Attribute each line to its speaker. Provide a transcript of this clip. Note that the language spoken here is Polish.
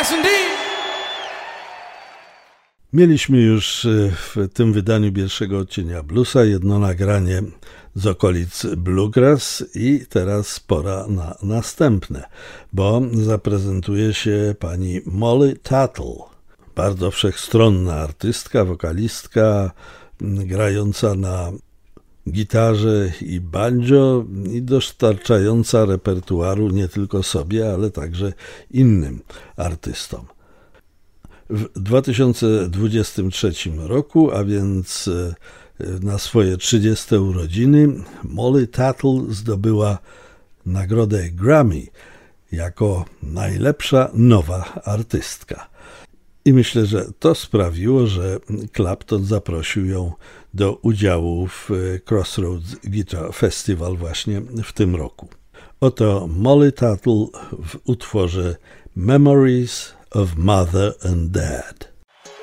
Speaker 1: Yes, indeed.
Speaker 2: Mieliśmy już w tym wydaniu pierwszego odcienia bluesa jedno nagranie z okolic bluegrass i teraz pora na następne, bo zaprezentuje się pani Molly Tuttle. Bardzo wszechstronna artystka, wokalistka, grająca na gitarze i banjo i dostarczająca repertuaru nie tylko sobie, ale także innym artystom. W 2023 roku, a więc na swoje 30. urodziny, Molly Tuttle zdobyła nagrodę Grammy jako najlepsza nowa artystka. I myślę, że to sprawiło, że Clapton zaprosił ją do udziału w Crossroads Guitar Festival właśnie w tym roku. Oto Molly Tuttle w utworze Memories of Mother and Dad.